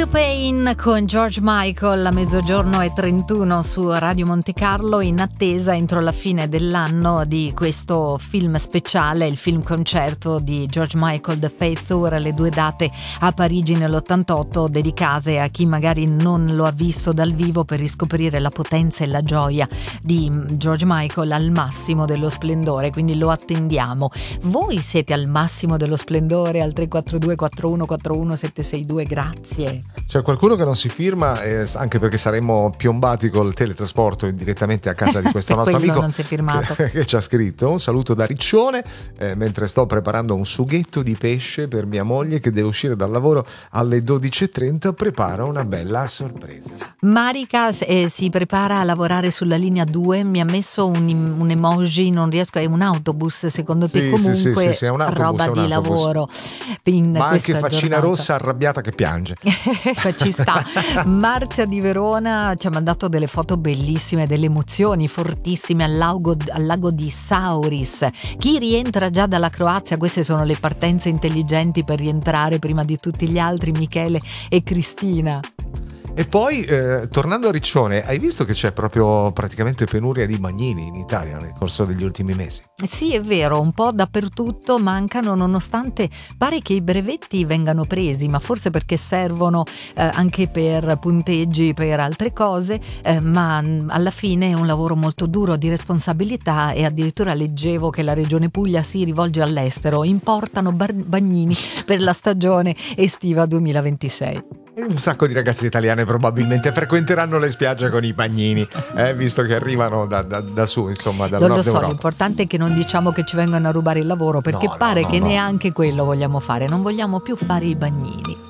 to Pain con George Michael a 12:31 su Radio Monte Carlo, in attesa entro la fine dell'anno di questo film speciale, il film concerto di George Michael, The Faith Tour, le 2 date a Parigi nell'88 dedicate a chi magari non lo ha visto dal vivo, per riscoprire la potenza e la gioia di George Michael al massimo dello splendore, quindi lo attendiamo. Voi siete al massimo dello splendore? Al 342 4141 762, grazie. C'è qualcuno che non si firma, anche perché saremmo piombati col teletrasporto direttamente a casa di questo nostro amico non si è firmato. che ci ha scritto un saluto da Riccione, mentre sto preparando un sughetto di pesce per mia moglie che deve uscire dal lavoro alle 12:30, prepara una bella sorpresa. Marica si prepara a lavorare sulla linea 2, mi ha messo un emoji, non riesco, è un autobus secondo te? Comunque sì, è un autobus, roba è un di autobus. Lavoro in ma anche questa faccina giornata. rossa arrabbiata che piange. Ci sta. Marzia di Verona ci ha mandato delle foto bellissime, delle emozioni fortissime al lago di Sauris. Chi rientra già dalla Croazia? Queste sono le partenze intelligenti per rientrare prima di tutti gli altri, Michele e Cristina. E poi, tornando a Riccione, hai visto che c'è proprio praticamente penuria di bagnini in Italia nel corso degli ultimi mesi? Sì, è vero, un po' dappertutto mancano, nonostante pare che i brevetti vengano presi, ma forse perché servono anche per punteggi, per altre cose, ma alla fine è un lavoro molto duro, di responsabilità, e addirittura leggevo che la Regione Puglia si rivolge all'estero, importano bagnini per la stagione estiva 2026. Un sacco di ragazze italiane probabilmente frequenteranno le spiagge con i bagnini, visto che arrivano da su, insomma, dal non nord lo so, Europa. l'importante è che non diciamo che ci vengono a rubare il lavoro, perché No, pare no, che no. neanche quello vogliamo fare, non vogliamo più fare i bagnini.